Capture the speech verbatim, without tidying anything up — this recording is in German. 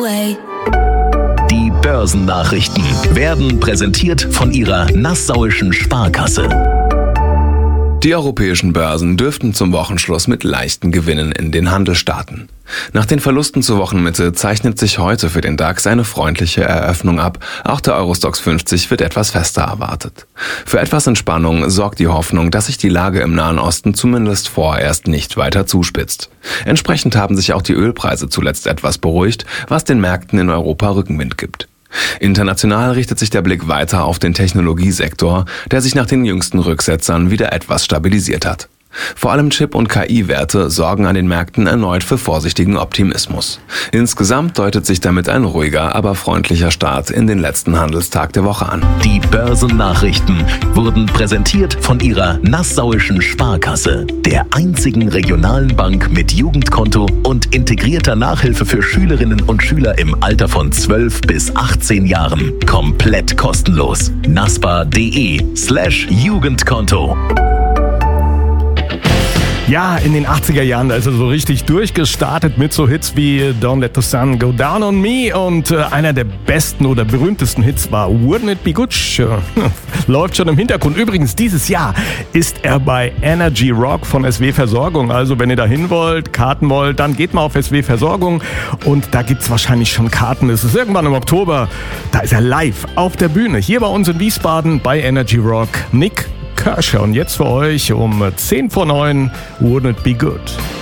Die Börsennachrichten werden präsentiert von Ihrer Nassauischen Sparkasse. Die europäischen Börsen dürften zum Wochenschluss mit leichten Gewinnen in den Handel starten. Nach den Verlusten zur Wochenmitte zeichnet sich heute für den DAX eine freundliche Eröffnung ab. Auch der Eurostoxx fünfzig wird etwas fester erwartet. Für etwas Entspannung sorgt die Hoffnung, dass sich die Lage im Nahen Osten zumindest vorerst nicht weiter zuspitzt. Entsprechend haben sich auch die Ölpreise zuletzt etwas beruhigt, was den Märkten in Europa Rückenwind gibt. International richtet sich der Blick weiter auf den Technologiesektor, der sich nach den jüngsten Rücksetzern wieder etwas stabilisiert hat. Vor allem Chip- und K I-Werte sorgen an den Märkten erneut für vorsichtigen Optimismus. Insgesamt deutet sich damit ein ruhiger, aber freundlicher Start in den letzten Handelstag der Woche an. Die Börsennachrichten wurden präsentiert von Ihrer Nassauischen Sparkasse, der einzigen regionalen Bank mit Jugendkonto und integrierter Nachhilfe für Schülerinnen und Schüler im Alter von zwölf bis achtzehn Jahren. Komplett kostenlos. naspa.de slash Jugendkonto. Ja, in den achtziger Jahren, da ist er so richtig durchgestartet mit so Hits wie Don't Let the Sun Go Down on Me und äh, einer der besten oder berühmtesten Hits war Wouldn't It Be Good? Läuft schon im Hintergrund. Übrigens, dieses Jahr ist er bei Energy Rock von S W Versorgung. Also wenn ihr da hin wollt, Karten wollt, dann geht mal auf S W Versorgung und da gibt's wahrscheinlich schon Karten. Es ist irgendwann im Oktober, da ist er live auf der Bühne. Hier bei uns in Wiesbaden bei Energy Rock. Nick Kershaw. Und jetzt für euch um zehn vor neun, Wouldn't It Be Good?